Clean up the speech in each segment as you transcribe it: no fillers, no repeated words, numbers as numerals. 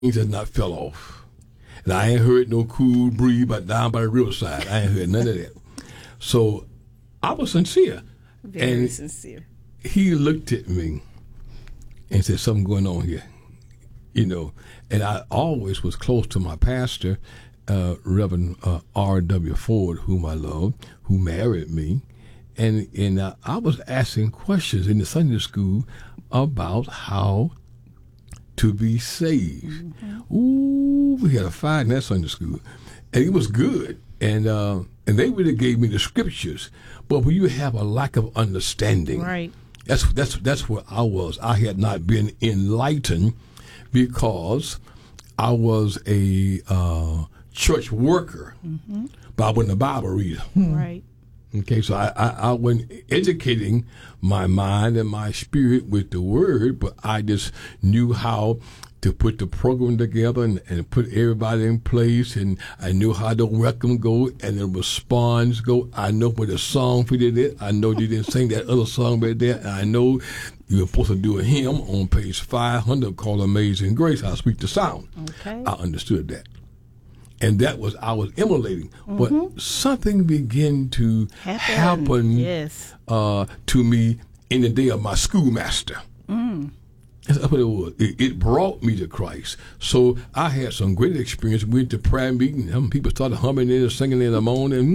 things has not fell off. And I ain't heard no cool breeze but down by the riverside. I ain't heard none of that. So I was sincere. Very sincere. He looked at me and said, something going on here. And I always was close to my pastor, Reverend R.W. Ford, whom I love, who married me. And I was asking questions in the Sunday school about how to be saved. Mm-hmm. Ooh, we had a fight in that Sunday school. And it was good. And they really gave me the scriptures. But when you have a lack of understanding, right. That's where I was. I had not been enlightened because I was a church worker, mm-hmm. but I wasn't a Bible reader. Right. Okay, so I wasn't educating my mind and my spirit with the word, but I just knew how to put the program together and put everybody in place, and I knew how the welcome go and the response go. I know where the song fitted it. I know you didn't sing that other song right there. And I know you were supposed to do a hymn on page 500 called Amazing Grace, How Sweet the Sound. Okay. I understood that. And that was, I was emulating. Mm-hmm. But something began to happen yes. To me in the day of my schoolmaster. Mm. That's what it was. It brought me to Christ. So I had some great experience. We went to prayer meeting. Some people started humming in and singing in the morning.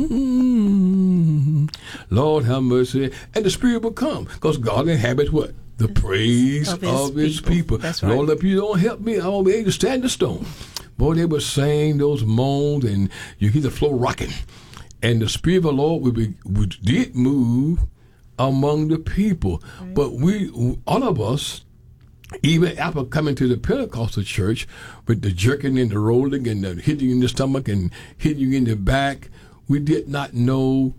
Lord have mercy. And the Spirit would come. Because God inhabits what? The praise of his people. That's right. Lord, if you don't help me, I won't be able to stand the storm. Boy, they were saying those moans, and you hear the floor rocking. And the Spirit of the Lord did move among the people. Right. But all of us, even after coming to the Pentecostal church, with the jerking and the rolling and the hitting you in the stomach and hitting you in the back, we did not know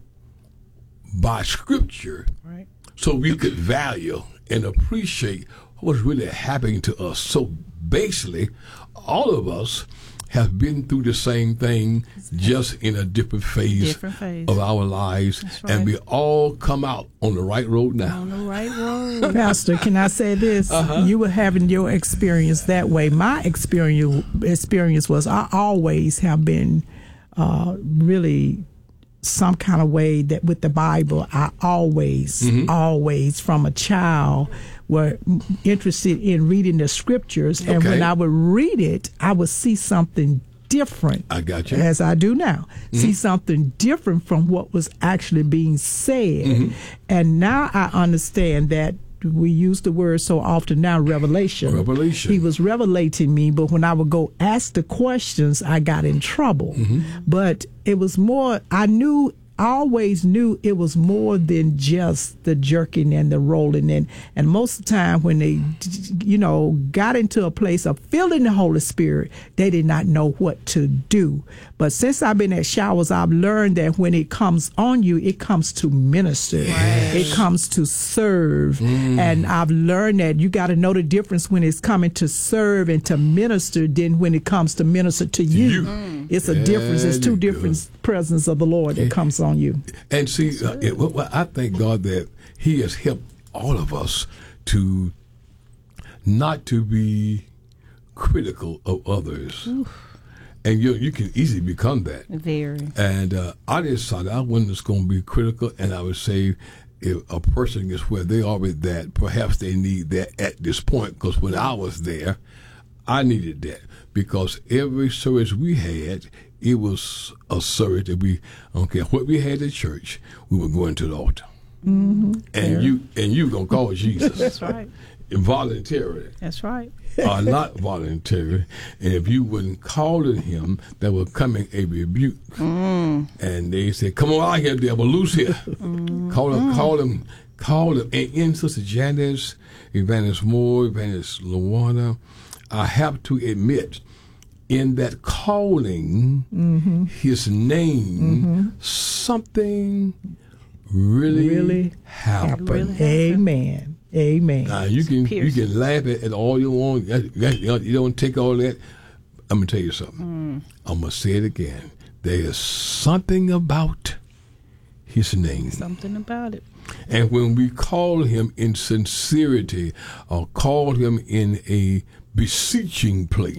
by Scripture, right. so we could value and appreciate what was really happening to us. So basically, all of us have been through the same thing, just in a different phase of our lives. Right. And we all come out on the right road now. On the right road. Pastor, can I say this? Uh-huh. You were having your experience that way. My experience was I always have been really some kind of way that with the Bible, I always from a child were interested in reading the scriptures. And when I would read it, I would see something different. I got you. As I do now. See something different from what was actually being said. And now I understand that we use the word so often now, revelation. Revelation. He was revelating me, but when I would go ask the questions, I got in trouble. But it was more, I always knew it was more than just the jerking and the rolling. And most of the time when they, got into a place of feeling the Holy Spirit, they did not know what to do. But since I've been at Showers, I've learned that when it comes on you, it comes to minister. Yes. It comes to serve. And I've learned that you got to know the difference when it's coming to serve and to minister than when it comes to minister to you. It's a difference. It's two different presence of the Lord that comes on you. And see, I thank God that he has helped all of us to not to be critical of others. Oof. And you can easily become that. Very. And I decided I wasn't just going to be critical, and I would say if a person is where they are with that, perhaps they need that at this point, because when I was there, I needed that. Because every service we had, it was a service that I don't care what we had at church, we were going to the altar. And you gonna call Jesus. That's right. Voluntarily. That's right. Not voluntary. And if you wouldn't call on him, there would come a rebuke. And they said, "Come on out here, devil, loose here." Call him. And in Sister Janice, Evangelist Moore, Evangelist Luana, I have to admit, in that calling his name, something really happened. Amen. Now, you can laugh at all you want. You don't take all that. I'm going to tell you something. I'm going to say it again. There is something about his name. Something about it. And when we call him in sincerity or call him in a beseeching place.